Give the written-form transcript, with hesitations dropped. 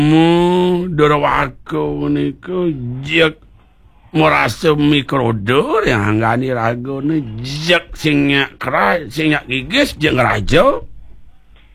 Durwako niku jek merasa mikrodor yang anggani ragu ni jek sing nyak kerai sing nyak gigis jek ngeraja